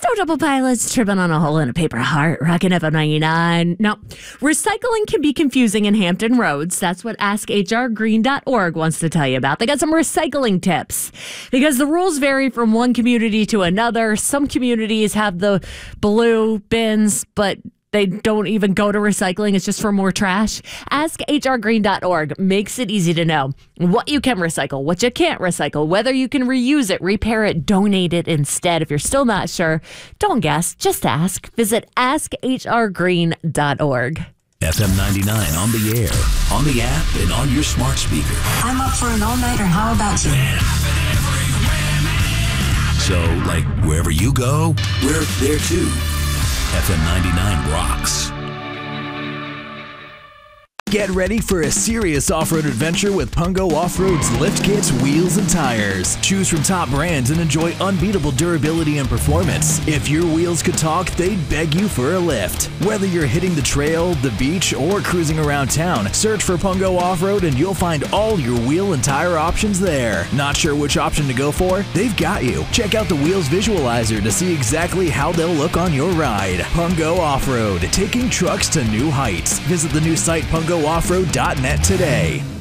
Snow Double Pilots tripping on a hole in a paper heart, rocking FM 99. No, recycling can be confusing in Hampton Roads. That's what AskHRGreen.org wants to tell you about. They got some recycling tips because the rules vary from one community to another. Some communities have the blue bins, but they don't even go to recycling. It's just for more trash. AskHRGreen.org makes it easy to know what you can recycle, what you can't recycle, whether you can reuse it, repair it, donate it instead. If you're still not sure, don't guess, just ask. Visit AskHRGreen.org. FM 99 on the air, on the app, and on your smart speaker. I'm up for an all-nighter. How about you? So, like, wherever you go, we're there too. FM 99 rocks. Get ready for a serious off-road adventure with Pungo Off-Road's lift kits, wheels, and tires. Choose from top brands and enjoy unbeatable durability and performance. If your wheels could talk, they'd beg you for a lift. Whether you're hitting the trail, the beach, or cruising around town, search for Pungo Off-Road and you'll find all your wheel and tire options there. Not sure which option to go for? They've got you. Check out the Wheels Visualizer to see exactly how they'll look on your ride. Pungo Off-Road, taking trucks to new heights. Visit the new site pungo.offroad.net today.